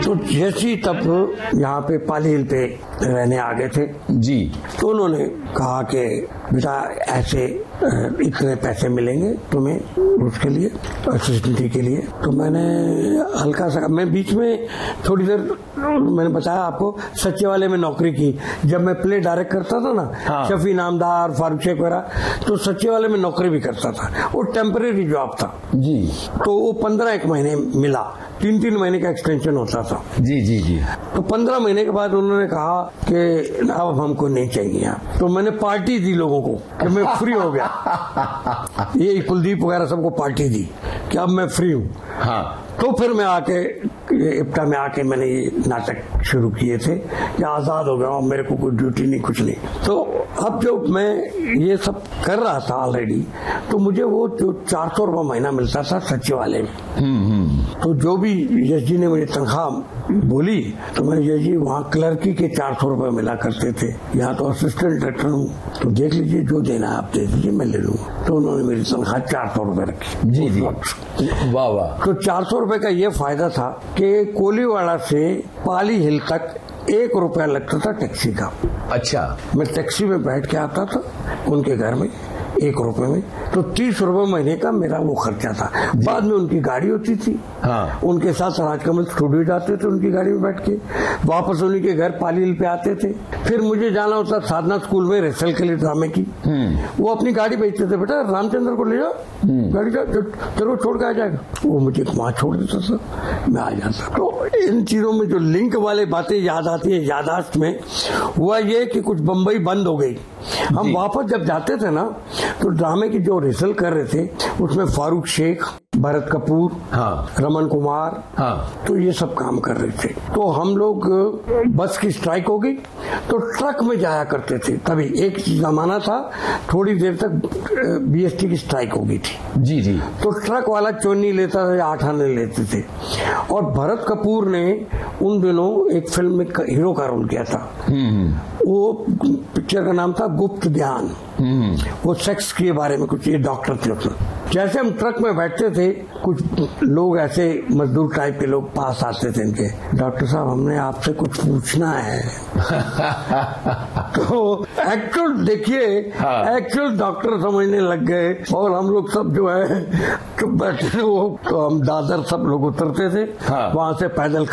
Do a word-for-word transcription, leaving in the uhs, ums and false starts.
तो जैसी तब यहाँ पे पाली हिल पे रहने आ गए थे जी, तो उन्होंने कहा कि बेटा ऐसे इतने पैसे मिलेंगे तुम्हें उसके लिए, असिस्टेंट के लिए। तो मैंने हल्का सा, मैं बीच में थोड़ी देर मैंने बताया आपको सच्चे वाले में नौकरी की, जब मैं प्ले डायरेक्ट करता था ना, हाँ। शफी नामदार, फारूक शेख वगैरह, तो सच्चे वाले में नौकरी भी करता था। वो टेम्परेरी जॉब था जी, तो वो पंद्रह एक महीने मिला, तीन तीन महीने का एक्सटेंशन होता था। जी जी जी। तो पंद्रह महीने के बाद उन्होंने कहा कि अब हमको नहीं चाहिए आप। तो मैंने पार्टी दी लोगों को कि मैं फ्री हो गया। ये कुलदीप वगैरह सबको पार्टी दी कि अब मैं फ्री हूँ। हाँ। तो फिर मैं आके इप्टा में आके मैंने ये नाटक शुरू किए थे कि आजाद हो गया, मेरे को कोई ड्यूटी नहीं, कुछ नहीं। तो अब जो मैं ये सब कर रहा था ऑलरेडी, तो मुझे वो जो चार सौ रुपये महीना मिलता था सच्चे वाले में, तो जो भी यश जी ने मुझे तनख्वाह बोली, तो मैंने यश जी वहाँ क्लर्की के चार सौ रुपये मिला करते थे, यहाँ तो असिस्टेंट डायरेक्टर हूँ, तो देख लीजिए जो देना आप दे दीजिए, मैं ले लूंगा। तो उन्होंने मेरी तनख्वाह चार सौ रुपये रखी। जी जी, वाह वाह। तो चार सौ रुपये का ये फायदा था कि कोलीवाड़ा से पाली हिल तक एक रुपया लगता था टैक्सी का। अच्छा। मैं टैक्सी में बैठ के आता था उनके घर में एक रुपए में, तो तीस रुपए महीने का मेरा वो खर्चा था। बाद में उनकी गाड़ी होती थी, हाँ। उनके साथ राजकमल स्टूडियो जाते थे उनकी गाड़ी में बैठ के, वापस उन्हीं के घर पाली हिल पे आते थे। फिर मुझे जाना होता साधना स्कूल में रिहर्सल के लिए ड्रामे की, वो अपनी गाड़ी भेजते थे, बेटा रामचंद्र को ले जाओ, गाड़ी का तेरे को छोड़ के आ जाएगा। वो मुझे वहां छोड़ देता था, मैं आ जाता। तो इन चीजों में जो लिंक वाले बातें याद आती है यादाश्त में, हुआ ये कि कुछ बम्बई बंद हो गई। हम वापस जब जाते थे ना, तो ड्रामे की जो रिहर्सल कर रहे थे उसमें फारूक शेख, भरत कपूर, हाँ। रमन कुमार, हाँ। तो ये सब काम कर रहे थे। तो हम लोग बस की स्ट्राइक हो गई तो ट्रक में जाया करते थे। तभी एक जमाना था, थोड़ी देर तक बीएसटी की स्ट्राइक हो गई थी। जी जी। तो ट्रक वाला चोनी लेता था या आठ आने लेते थे। और भरत कपूर ने उन दिनों एक फिल्म में हीरो का रोल किया था। वो पिक्चर का नाम था गुप्त ध्यान। वो सेक्स के बारे में कुछ, ये डॉक्टर थे उसमें। जैसे हम ट्रक में बैठते थे, कुछ लोग ऐसे मजदूर टाइप के लोग पास आते थे इनके, डॉक्टर साहब हमने आपसे कुछ पूछना है। तो एक्चुअल देखिए, एक्चुअल डॉक्टर समझने लग गए और हम लोग सब जो है चुप बैठे। वो तो हम दादर सब लोग उतरते थे, हाँ। वहां से पैदल